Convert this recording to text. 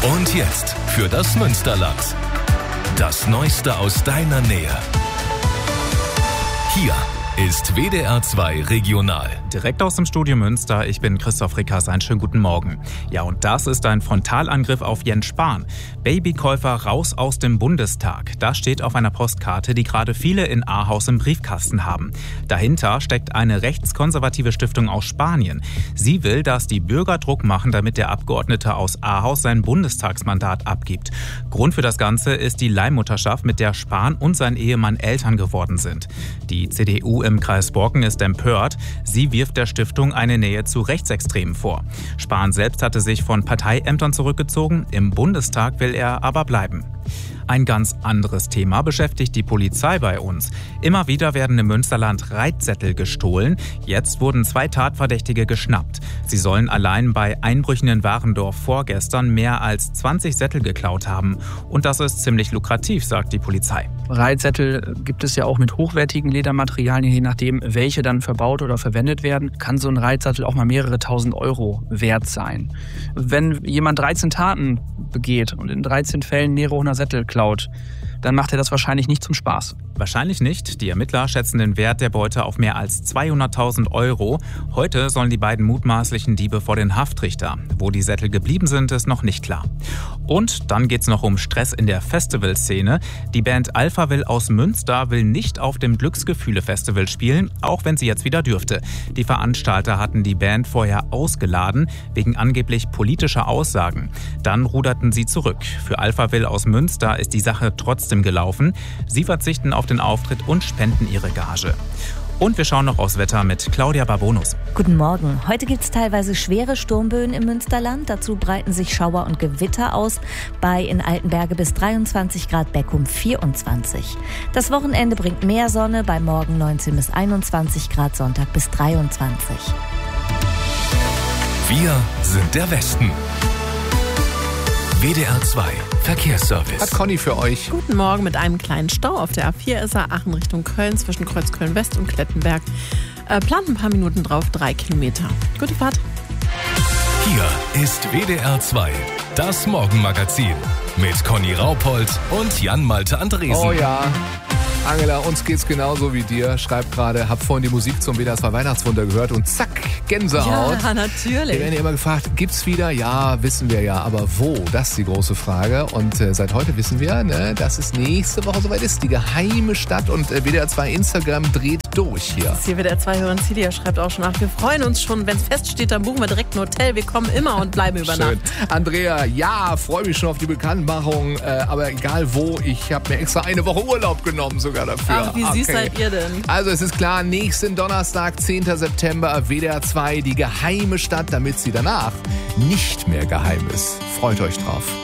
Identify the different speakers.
Speaker 1: Und jetzt für das Münsterland. Das Neueste aus deiner Nähe. Hier ist WDR 2 Regional.
Speaker 2: Direkt aus dem Studio Münster, ich bin Christoph Rickers, einen schönen guten Morgen. Ja, und das ist ein Frontalangriff auf Jens Spahn. Babykäufer raus aus dem Bundestag. Das steht auf einer Postkarte, die gerade viele in Ahaus im Briefkasten haben. Dahinter steckt eine rechtskonservative Stiftung aus Spanien. Sie will, dass die Bürger Druck machen, damit der Abgeordnete aus Ahaus sein Bundestagsmandat abgibt. Grund für das Ganze ist die Leihmutterschaft, mit der Spahn und sein Ehemann Eltern geworden sind. Die CDU im Kreis Borken ist empört. Sie wirft der Stiftung eine Nähe zu Rechtsextremen vor. Spahn selbst hatte sich von Parteiämtern zurückgezogen. Im Bundestag will er aber bleiben. Ein ganz anderes Thema beschäftigt die Polizei bei uns. Immer wieder werden im Münsterland Reitsättel gestohlen. Jetzt wurden 2 Tatverdächtige geschnappt. Sie sollen allein bei Einbrüchen in Warendorf vorgestern mehr als 20 Sättel geklaut haben. Und das ist ziemlich lukrativ, sagt die Polizei.
Speaker 3: Reitsättel gibt es ja auch mit hochwertigen Ledermaterialien. Je nachdem, welche dann verbaut oder verwendet werden, kann so ein Reitsattel auch mal mehrere tausend Euro wert sein. Wenn jemand 13 Taten begeht und in 13 Fällen mehrere hundert Sättel klaut, dann macht er das wahrscheinlich nicht zum Spaß.
Speaker 2: Wahrscheinlich nicht. Die Ermittler schätzen den Wert der Beute auf mehr als 200.000 Euro. Heute sollen die beiden mutmaßlichen Diebe vor den Haftrichter. Wo die Sättel geblieben sind, ist noch nicht klar. Und dann geht's noch um Stress in der Festivalszene. Die Band Alphaville aus Münster will nicht auf dem Glücksgefühle-Festival spielen, auch wenn sie jetzt wieder dürfte. Die Veranstalter hatten die Band vorher ausgeladen, wegen angeblich politischer Aussagen. Dann ruderten sie zurück. Für Alphaville aus Münster ist die Sache trotzdem gelaufen. Sie verzichten auf den Auftritt und spenden ihre Gage. Und wir schauen noch aufs Wetter mit Claudia Barbonus.
Speaker 4: Guten Morgen. Heute gibt es teilweise schwere Sturmböen im Münsterland. Dazu breiten sich Schauer und Gewitter aus. Bei in Altenberge bis 23 Grad, Beckum 24. Das Wochenende bringt mehr Sonne. Bei morgen 19 bis 21 Grad, Sonntag bis 23.
Speaker 1: Wir sind der Westen. WDR 2 Verkehrsservice.
Speaker 5: Hat Conny für euch.
Speaker 6: Guten Morgen. Mit einem kleinen Stau auf der A4 ist er Aachen Richtung Köln zwischen Kreuz Köln-West und Klettenberg. Plant ein paar Minuten drauf, 3 Kilometer. Gute Fahrt.
Speaker 1: Hier ist WDR 2, das Morgenmagazin mit Conny Raupold und Jan-Malte Andresen.
Speaker 5: Oh ja, Angela, uns geht's genauso wie dir. Schreibt gerade, hab vorhin die Musik zum WDR 2 Weihnachtswunder gehört und zack, Gänsehaut.
Speaker 6: Ja, natürlich.
Speaker 5: Wir werden ja immer gefragt, gibt's wieder? Ja, wissen wir ja, aber wo? Das ist die große Frage. Und seit heute wissen wir, dass es nächste Woche soweit ist. Die geheime Stadt und WDR 2 Instagram dreht durch hier.
Speaker 6: Das ist hier WDR 2 hören Celia schreibt auch schon nach. Wir freuen uns schon, wenn es feststeht, dann buchen wir direkt ein Hotel. Wir kommen immer und bleiben über Nacht.
Speaker 5: Andrea, ja, freue mich schon auf die Bekanntmachung. Aber egal wo, ich habe mir extra eine Woche Urlaub genommen sogar dafür.
Speaker 6: Ach, wie süß seid ihr denn?
Speaker 5: Also es ist klar, nächsten Donnerstag, 10. September, WDR 2, die geheime Stadt, damit sie danach nicht mehr geheim ist. Freut euch drauf.